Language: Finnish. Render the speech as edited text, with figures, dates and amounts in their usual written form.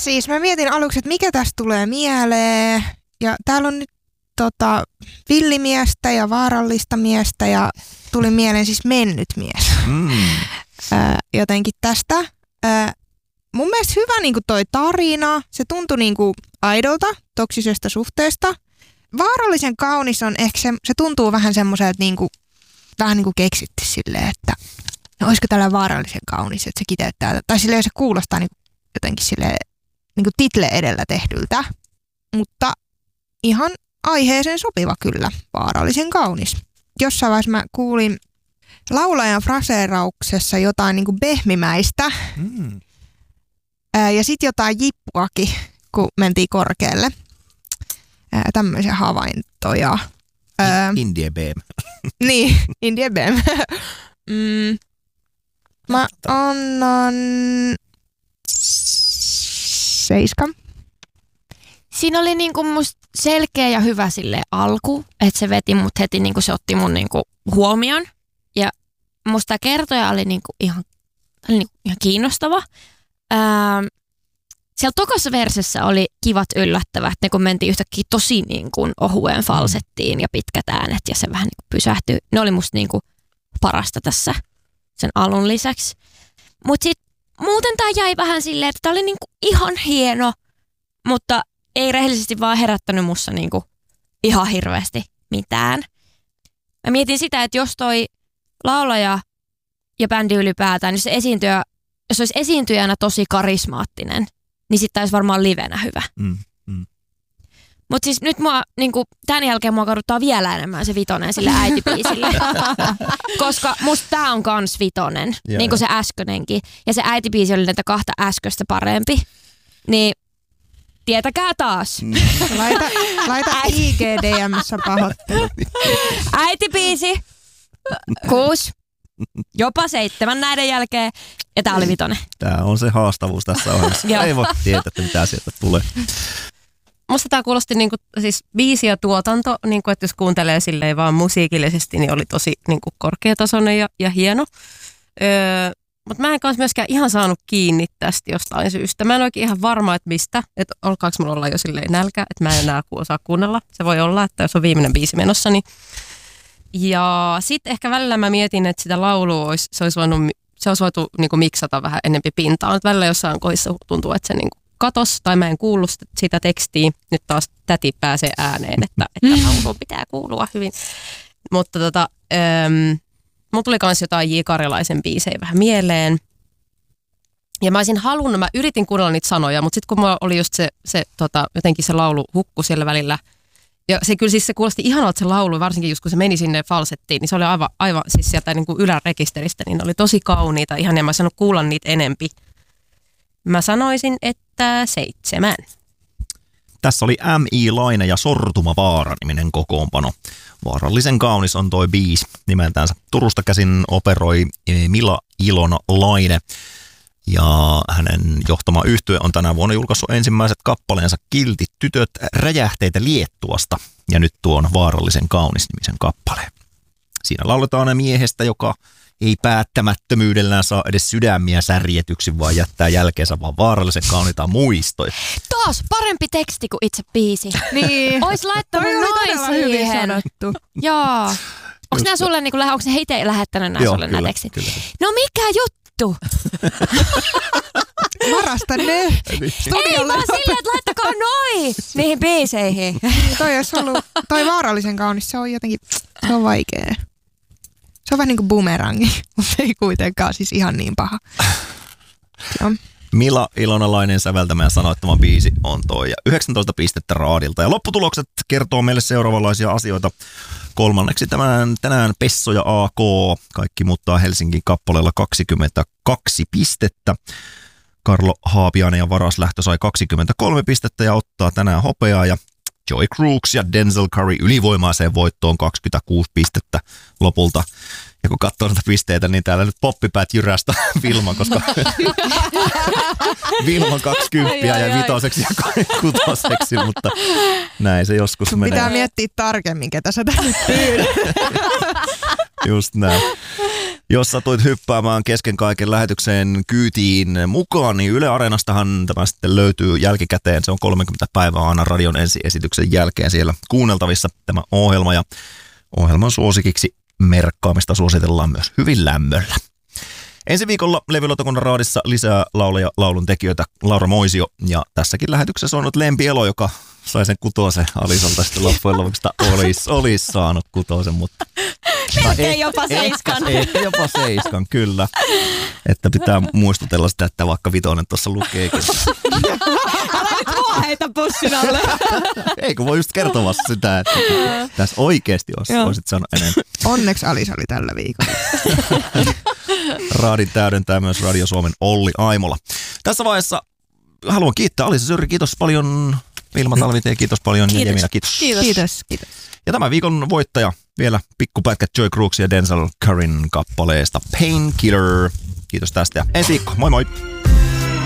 siis mä mietin aluksi, että mikä tästä tulee mieleen. Ja täällä on nyt villimiestä ja vaarallista miestä ja tuli mieleen siis mennyt mies. Jotenkin tästä. Mun mielestä hyvä niinku toi tarina. Se tuntui niinku aidolta, toksisesta suhteesta. Vaarallisen kaunis on ehkä se tuntuu vähän semmoiselta vähän niinku keksitty silleen, että no olisiko tällä vaarallisen kaunis, että se kiteyttää. Tai silleen se kuulostaa niinku jotenkin silleen niinku title edellä tehdyltä. Mutta ihan aiheeseen sopiva kyllä, vaarallisen kaunis. Jossain vaiheessa mä kuulin laulajan fraseerauksessa jotain niinku behmimäistä ja sitten jotain jippuakin, kun mentiin korkealle. Tämmöisiä havaintoja. Indie BM. Niin, Indie BM. Mä annan 7. Siinä oli niinku musta selkeä ja hyvä sille alku, että se veti mut heti, niinku se otti mun niinku huomioon. Ja musta tämä kertoja oli niinku ihan kiinnostava. Siellä tokassa versessä oli kivat yllättävät, ne kun mentiin yhtäkkiä tosi niinku ohueen falsettiin ja pitkät äänet ja se vähän niinku pysähtyi. Ne oli musta niinku parasta tässä sen alun lisäksi. Mut sit muuten tää jäi vähän silleen, että tää oli niinku ihan hieno, mutta ei rehellisesti vaan herättänyt musta niinku ihan hirveästi mitään. Mä mietin sitä, että jos toi laulaja ja bändi ylipäätään, niin jos olisi esiintyjänä tosi karismaattinen, niin sitten olisi varmaan livenä hyvä. Mutta siis nyt tämän jälkeen mua kaduttaa vielä enemmän se vitonen sille äitibiisille. Koska musta tää on kans vitonen, niin kuin se äskönenkin. Ja se äitibiisi oli näitä kahta äsköstä parempi. Niin tietäkää taas. Laita IGDM:ssä pahoittelu. Äitibiisi 6, jopa 7 näiden jälkeen. Ja tää oli vitonen. Tää on se haastavuus tässä ohjelmassa. Ei voi tietää, että mitä sieltä tulee. Musta tää kuulosti siis biisi ja tuotanto, että jos kuuntelee silleen vaan musiikillisesti, niin oli tosi korkeatasoinen ja hieno. Mutta mä en kanssa myöskään ihan saanut kiinni tästä jostain syystä. Mä en oikein ihan varma, että mistä. Että alkaako mulla olla jo silleen nälkä, että mä en enää osaa kuunnella. Se voi olla, että jos on viimeinen biisi menossa, niin. Ja sit ehkä välillä mä mietin, että sitä laulua se olisi voitu miksata vähän enempi pintaan. Mutta välillä jossain kohdissa tuntuu, että se katos tai mä en kuullut sitä tekstiä. Nyt taas täti pääsee ääneen, että laulun pitää kuulua hyvin. Mutta mulla tuli kans jotain J. Karjalaisen biisejä vähän mieleen. Ja mä olisin halunnut, mä yritin kuunnella niitä sanoja, mutta sitten kun mulla oli just jotenkin se laulu hukku siellä välillä. Ja se kyllä siis se kuulosti ihanalta se laulu, varsinkin just kun se meni sinne falsettiin, niin se oli aivan siis sieltä ylärekisteristä, niin ne oli tosi kauniita, ihan ja mä sanon kuulla niitä enempi. Mä sanoisin, että 7. Tässä oli M.I. Laine ja Sortuma Vaara-niminen kokoonpano. Vaarallisen kaunis on toi biisi nimeltänsä. Turusta käsin operoi Mila Ilona Laine. Ja hänen johtama yhtye on tänä vuonna julkaissut ensimmäiset kappaleensa Kiltit tytöt räjähteitä Liettuasta. Ja nyt tuon Vaarallisen kaunis-nimisen kappaleen. Siinä lauletaan miehestä, joka ei päättämättömyydellään saa edes sydämiä särjetyksi, vaan jättää jälkeensä vaan vaarallisen kauniita muistoja. Taas parempi teksti kuin itse biisi. Niin. Ois laittanut noin hyvin sanottu. Joo. Onko nämä sulle, onko ne itse lähettänyt sulle nämä tekstit? Kyllä. No mikä juttu? Varasta ne. Ei vaan silleen, että laittakaa noi niihin biiseihin. Toi Vaarallisen kaunis, se on jotenkin, se on vaikea. Se on vähän niin kuin bumerangi, mutta ei kuitenkaan siis ihan niin paha. Joo. Mila Ilonalainen säveltämä ja sanoittama biisi on toi. Ja 19 pistettä raadilta. Ja lopputulokset kertoo meille seuraavanlaisia asioita. Kolmanneksi tänään Pesso ja AK. Kaikki muuttaa Helsingin kappaleella 22 pistettä. Karlo Haapiainen ja Varas Lähtö sai 23 pistettä ja ottaa tänään hopeaa. Ja Joy Crooks ja Denzel Curry ylivoimaiseen voittoon 26 pistettä lopulta. Ja kun katsoo näitä pisteitä, niin täällä nyt poppipäät jyrästä Vilma, koska Vilman 20 ja vitoseksi ja kutoseksi, mutta näin se joskus menee. Pitää miettiä tarkemmin, ketä sä tänne pyydät. Just näin. Jos satuit hyppäämään kesken kaiken lähetykseen kyytiin mukaan, niin Yle Areenastahan tämä sitten löytyy jälkikäteen. Se on 30 päivää aina radion ensiesityksen jälkeen siellä kuunneltavissa tämä ohjelma. Ja ohjelman suosikiksi merkkaamista suositellaan myös hyvin lämmöllä. Ensi viikolla Levylautakunnan raadissa lisää laulaja laulun tekijöitä Laura Moisio. Ja tässäkin lähetyksessä on nyt Lempi Elo, joka sai sen kutosen Alisalta sitten loppujen lopuksi, olisi saanut kutosen, mutta... Melkein jopa 7. Ehkä jopa 7, kyllä. Että pitää muistutella sitä, että vaikka 5 tuossa lukeekin. Älä nyt mua heitä pussin alle. Eikö voi just kertoa sitä, että tässä oikeasti olisit saanut enemmän. Onneksi Alisa oli tällä viikolla. Raadin täydentää myös Radio Suomen Olli Aimola. Tässä vaiheessa haluan kiittää Alisa Syrri, kiitos paljon. Vilma Talvitie, kiitos paljon. Kiitos. Ja Jemina, kiitos. Kiitos. Ja tämä viikon voittaja vielä pikkupätkä Joy Crooks ja Denzel Curryn kappaleesta Painkiller. Kiitos tästä ja ensi viikko. Moi moi!